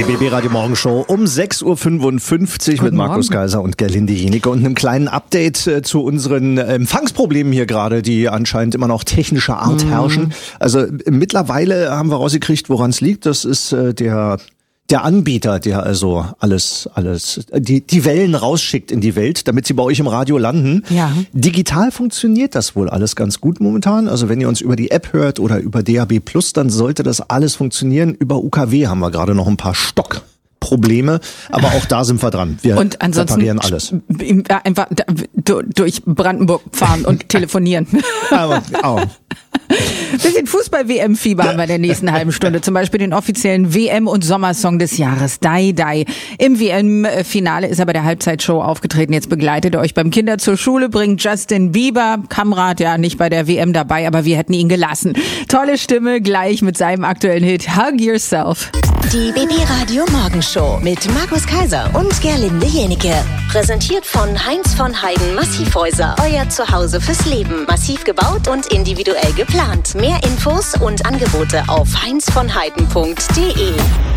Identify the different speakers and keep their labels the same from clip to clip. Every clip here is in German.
Speaker 1: Die BB Radio Morgenshow um 6.55 Uhr mit Markus Kaiser und Gerlinde Jenike und einem kleinen Update zu unseren Empfangsproblemen hier gerade, die anscheinend immer noch technischer Art herrschen. Also mittlerweile haben wir rausgekriegt, woran es liegt. Das ist der Anbieter, der also die Wellen rausschickt in die Welt, damit sie bei euch im Radio landen. Ja. Digital funktioniert das wohl alles ganz gut momentan. Also wenn ihr uns über die App hört oder über DAB+, dann sollte das alles funktionieren. Über UKW haben wir gerade noch ein paar Stockprobleme, aber auch da sind wir dran. Wir reparieren alles.
Speaker 2: Einfach durch Brandenburg fahren und telefonieren. Bisschen Fußball-WM-Fieber haben wir in der nächsten halben Stunde. Zum Beispiel den offiziellen WM- und Sommersong des Jahres, Die Die. Im WM-Finale ist er bei der Halbzeitshow aufgetreten. Jetzt begleitet er euch beim Kinder zur Schule, bringt Justin Bieber, Kamerad ja nicht bei der WM dabei, aber wir hätten ihn gelassen. Tolle Stimme, gleich mit seinem aktuellen Hit Hug Yourself.
Speaker 3: Die BB Radio Morgenshow mit Markus Kaiser und Gerlinde Jenike. Präsentiert von Heinz von Heiden Massivhäuser. Euer Zuhause fürs Leben. Massiv gebaut und individuell geplant. Mehr Infos und Angebote auf heinzvonheiden.de.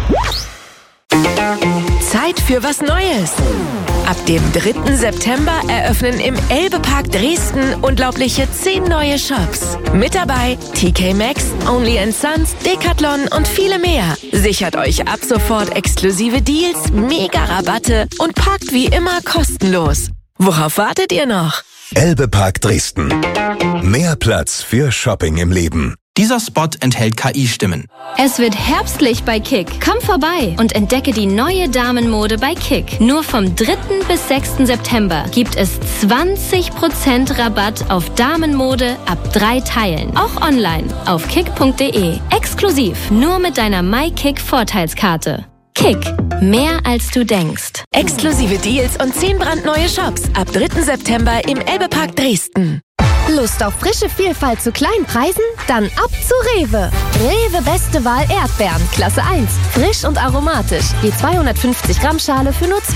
Speaker 4: Zeit für was Neues. Ab dem 3. September eröffnen im Elbe-Park Dresden unglaubliche 10 neue Shops. Mit dabei TK Maxx, Only & Sons, Decathlon und viele mehr. Sichert euch ab sofort exklusive Deals, Mega-Rabatte und parkt wie immer kostenlos. Worauf wartet ihr noch?
Speaker 5: Elbe-Park Dresden. Mehr Platz für Shopping im Leben.
Speaker 6: Dieser Spot enthält KI-Stimmen.
Speaker 7: Es wird herbstlich bei Kick. Komm vorbei und entdecke die neue Damenmode bei Kick. Nur vom 3. bis 6. September gibt es 20% Rabatt auf Damenmode ab 3 Teilen. Auch online auf kick.de. Exklusiv nur mit deiner MyKick-Vorteilskarte. Kick. Mehr als du denkst.
Speaker 4: Exklusive Deals und 10 brandneue Shops ab 3. September im Elbe-Park Dresden.
Speaker 8: Lust auf frische Vielfalt zu kleinen Preisen? Dann ab zu Rewe. Rewe Beste Wahl Erdbeeren, Klasse 1. Frisch und aromatisch. Je 250 Gramm Schale für nur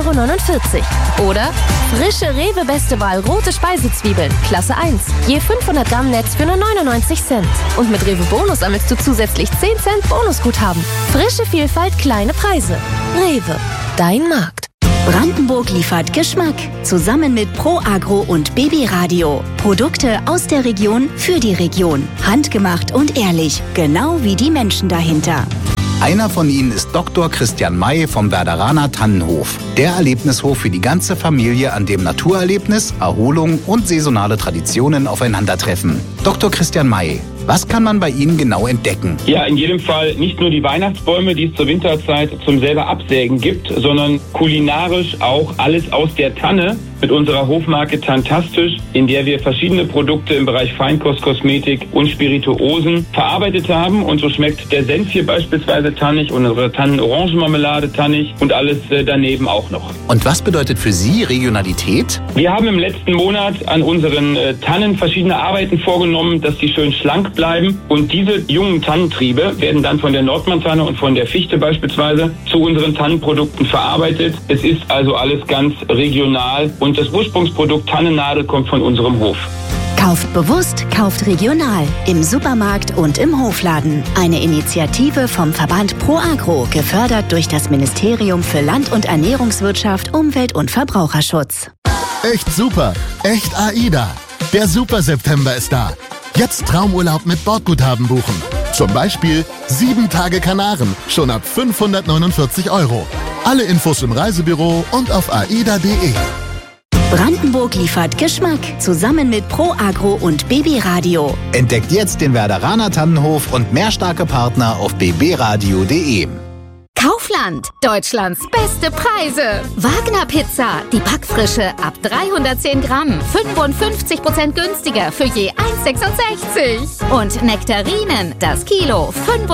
Speaker 8: 2,49 €. Oder frische Rewe Beste Wahl rote Speisezwiebeln, Klasse 1. Je 500 Gramm Netz für nur 99 Cent. Und mit Rewe Bonus sammelst du zusätzlich 10 Cent Bonusguthaben. Frische Vielfalt, kleine Preise. Rewe, dein Markt.
Speaker 3: Brandenburg liefert Geschmack. Zusammen mit Pro Agro und BB Radio. Produkte aus der Region für die Region. Handgemacht und ehrlich. Genau wie die Menschen dahinter.
Speaker 6: Einer von ihnen ist Dr. Christian May vom Werderaner Tannenhof. Der Erlebnishof für die ganze Familie, an dem Naturerlebnis, Erholung und saisonale Traditionen aufeinandertreffen. Dr. Christian May. Was kann man bei Ihnen genau entdecken?
Speaker 9: Ja, in jedem Fall nicht nur die Weihnachtsbäume, die es zur Winterzeit zum selber Absägen gibt, sondern kulinarisch auch alles aus der Tanne mit unserer Hofmarke Tantastisch, in der wir verschiedene Produkte im Bereich Feinkost, Kosmetik und Spirituosen verarbeitet haben. Und so schmeckt der Senf hier beispielsweise tannig und unsere Tannen-Orangenmarmelade tannig und alles daneben auch noch.
Speaker 6: Und was bedeutet für Sie Regionalität?
Speaker 9: Wir haben im letzten Monat an unseren Tannen verschiedene Arbeiten vorgenommen, dass die schön schlank bleiben. Und diese jungen Tannentriebe werden dann von der Nordmantanne und von der Fichte beispielsweise zu unseren Tannenprodukten verarbeitet. Es ist also alles ganz regional und das Ursprungsprodukt Tannennadel kommt von unserem Hof.
Speaker 3: Kauft bewusst, kauft regional. Im Supermarkt und im Hofladen. Eine Initiative vom Verband Pro Agro, gefördert durch das Ministerium für Land- und Ernährungswirtschaft, Umwelt- und Verbraucherschutz.
Speaker 10: Echt super, echt AIDA. Der Super September ist da. Jetzt Traumurlaub mit Bordguthaben buchen. Zum Beispiel 7 Tage Kanaren, schon ab 549 €. Alle Infos im Reisebüro und auf aida.de.
Speaker 3: Brandenburg liefert Geschmack. Zusammen mit Pro Agro und BB Radio.
Speaker 6: Entdeckt jetzt den Werderaner Tannenhof und mehr starke Partner auf bbradio.de.
Speaker 8: Kaufland, Deutschlands beste Preise. Wagner Pizza, die Backfrische ab 310 Gramm, 55% günstiger für je 1,66 €. Und Nektarinen, das Kilo,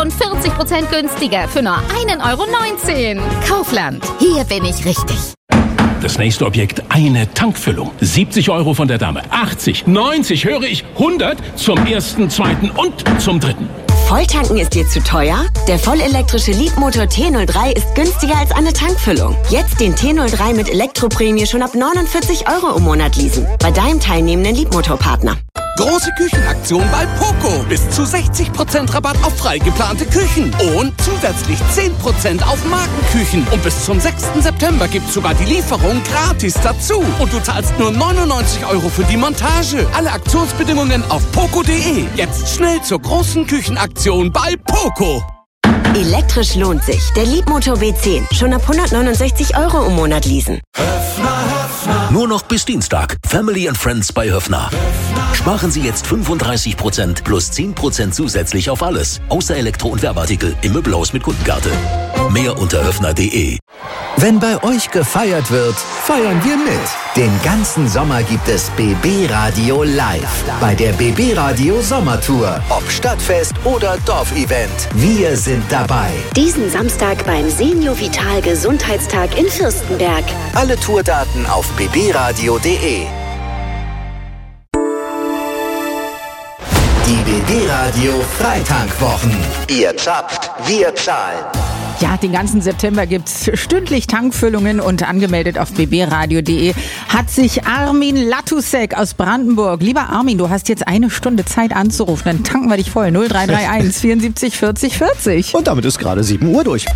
Speaker 8: 45% günstiger für nur 1,19 €. Kaufland, hier bin ich richtig.
Speaker 11: Das nächste Objekt, eine Tankfüllung. 70 € von der Dame, 80, 90, höre ich, 100 zum 1., 2. und zum 3.
Speaker 12: Volltanken ist dir zu teuer? Der vollelektrische Leapmotor T03 ist günstiger als eine Tankfüllung. Jetzt den T03 mit Elektroprämie schon ab 49 € im Monat leasen. Bei deinem teilnehmenden Leapmotor-Partner.
Speaker 13: Große Küchenaktion bei Poco. Bis zu 60% Rabatt auf frei geplante Küchen. Und zusätzlich 10% auf Markenküchen. Und bis zum 6. September gibt's sogar die Lieferung gratis dazu. Und du zahlst nur 99 € für die Montage. Alle Aktionsbedingungen auf poco.de. Jetzt schnell zur großen Küchenaktion bei Poco.
Speaker 12: Elektrisch lohnt sich. Der Leapmotor B10. Schon ab 169 € im Monat leasen.
Speaker 14: Nur noch bis Dienstag. Family and Friends bei Höffner. Sparen Sie jetzt 35% plus 10% zusätzlich auf alles. Außer Elektro- und Werbeartikel im Möbelhaus mit Kundenkarte. Mehr unter höffner.de.
Speaker 15: Wenn bei euch gefeiert wird, feiern wir mit. Den ganzen Sommer gibt es BB Radio live bei der BB Radio Sommertour. Ob Stadtfest oder Dorfevent, wir sind dabei.
Speaker 3: Diesen Samstag beim Senio Vital Gesundheitstag in Fürstenberg.
Speaker 15: Alle Tourdaten auf bbradio.de. Die BB Radio Freitankwwochen. Ihr zapft, wir zahlen.
Speaker 2: Ja, den ganzen September gibt's stündlich Tankfüllungen und angemeldet auf bbradio.de hat sich Armin Latusek aus Brandenburg. Lieber Armin, du hast jetzt 1 Stunde Zeit anzurufen, dann tanken wir dich voll. 0331 74 40 40.
Speaker 1: Und damit ist gerade 7 Uhr durch.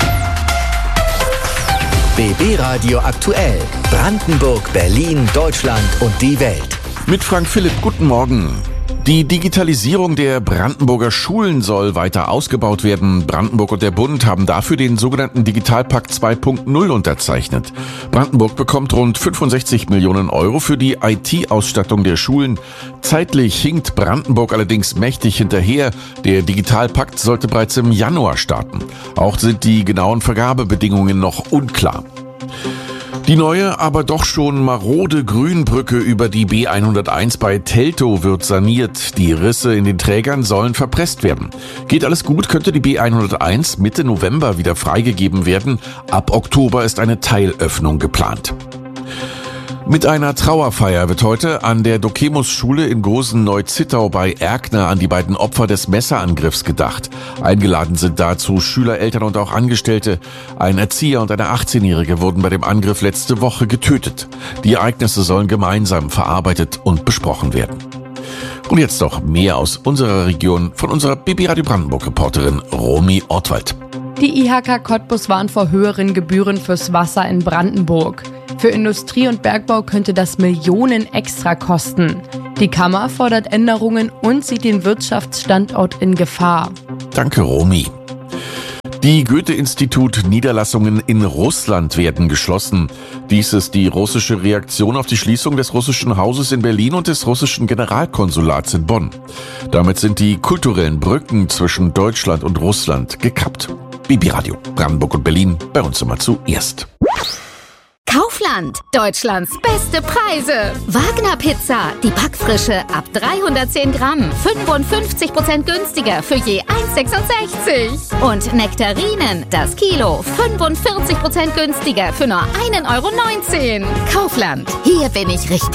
Speaker 15: BB Radio aktuell. Brandenburg, Berlin, Deutschland und die Welt.
Speaker 16: Mit Frank Philipp, guten Morgen. Die Digitalisierung der Brandenburger Schulen soll weiter ausgebaut werden. Brandenburg und der Bund haben dafür den sogenannten Digitalpakt 2.0 unterzeichnet. Brandenburg bekommt rund 65 Millionen € für die IT-Ausstattung der Schulen. Zeitlich hinkt Brandenburg allerdings mächtig hinterher. Der Digitalpakt sollte bereits im Januar starten. Auch sind die genauen Vergabebedingungen noch unklar. Die neue, aber doch schon marode Grünbrücke über die B101 bei Teltow wird saniert. Die Risse in den Trägern sollen verpresst werden. Geht alles gut, könnte die B101 Mitte November wieder freigegeben werden. Ab Oktober ist eine Teilöffnung geplant. Mit einer Trauerfeier wird heute an der Dokemus-Schule in Gosen-Neu-Zittau bei Erkner an die beiden Opfer des Messerangriffs gedacht. Eingeladen sind dazu Schüler, Eltern und auch Angestellte. Ein Erzieher und eine 18-Jährige wurden bei dem Angriff letzte Woche getötet. Die Ereignisse sollen gemeinsam verarbeitet und besprochen werden. Und jetzt noch mehr aus unserer Region von unserer BB Radio Brandenburg-Reporterin Romy Ortwald.
Speaker 17: Die IHK Cottbus warnt vor höheren Gebühren fürs Wasser in Brandenburg. Für Industrie und Bergbau könnte das Millionen extra kosten. Die Kammer fordert Änderungen und sieht den Wirtschaftsstandort in Gefahr.
Speaker 16: Danke, Romy. Die Goethe-Institut-Niederlassungen in Russland werden geschlossen. Dies ist die russische Reaktion auf die Schließung des russischen Hauses in Berlin und des russischen Generalkonsulats in Bonn. Damit sind die kulturellen Brücken zwischen Deutschland und Russland gekappt. BB Radio, Brandenburg und Berlin, bei uns immer zuerst.
Speaker 8: Kaufland, Deutschlands beste Preise. Wagner Pizza, die Backfrische ab 310 Gramm, 55% günstiger für je 1,66. Und Nektarinen, das Kilo, 45% günstiger für nur 1,19 €. Kaufland, hier bin ich richtig.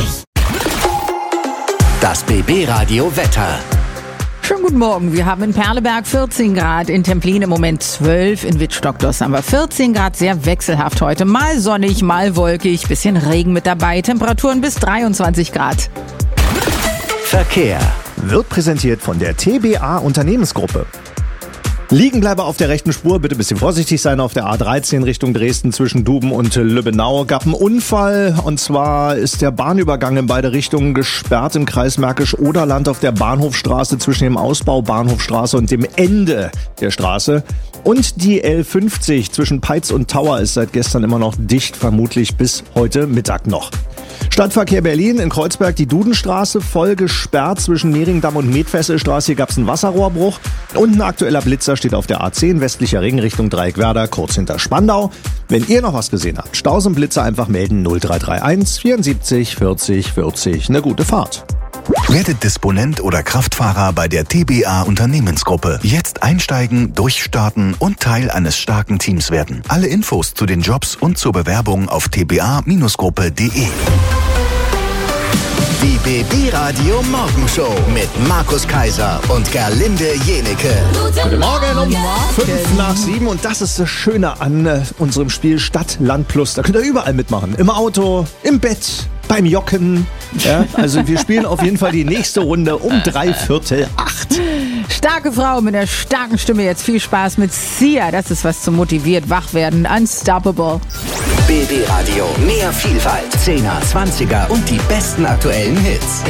Speaker 15: Das BB Radio Wetter.
Speaker 2: Schönen guten Morgen. Wir haben in Perleberg 14 Grad, in Templin im Moment 12, in Wittstock-Doss haben wir 14 Grad, sehr wechselhaft heute. Mal sonnig, mal wolkig, bisschen Regen mit dabei, Temperaturen bis 23 Grad.
Speaker 15: Verkehr
Speaker 1: wird präsentiert von der TBA Unternehmensgruppe. Liegenbleiber auf der rechten Spur, bitte ein bisschen vorsichtig sein auf der A13 Richtung Dresden zwischen Duben und Lübbenau. Gab einen Unfall und zwar ist der Bahnübergang in beide Richtungen gesperrt im Kreis Märkisch-Oderland auf der Bahnhofstraße zwischen dem Ausbau Bahnhofstraße und dem Ende der Straße. Und die L50 zwischen Peitz und Tauer ist seit gestern immer noch dicht, vermutlich bis heute Mittag noch. Stadtverkehr Berlin in Kreuzberg, die Dudenstraße voll gesperrt zwischen Mehringdamm und Metfesselstraße. Hier gab es einen Wasserrohrbruch. Und ein aktueller Blitzer steht auf der A10 westlicher Ring Richtung Dreieckwerder, kurz hinter Spandau. Wenn ihr noch was gesehen habt, Staus und Blitzer einfach melden 0331 74 40 40. Eine gute Fahrt.
Speaker 5: Werdet Disponent oder Kraftfahrer bei der TBA Unternehmensgruppe. Jetzt einsteigen, durchstarten und Teil eines starken Teams werden. Alle Infos zu den Jobs und zur Bewerbung auf tba-gruppe.de.
Speaker 15: Die BB Radio Morgenshow mit Markus Kaiser und Gerlinde Jenike.
Speaker 1: Guten Morgen um 5:05 und das ist das Schöne an unserem Spiel Stadt, Land, Plus. Da könnt ihr überall mitmachen. Im Auto, im Bett, beim Jocken. Ja, also wir spielen auf jeden Fall die nächste Runde um 7:45.
Speaker 2: Starke Frau mit einer starken Stimme. Jetzt viel Spaß mit Sia. Das ist was zum motiviert wach werden. Unstoppable.
Speaker 15: BB Radio. Mehr Vielfalt. 10er, 20er und die besten aktuellen Hits.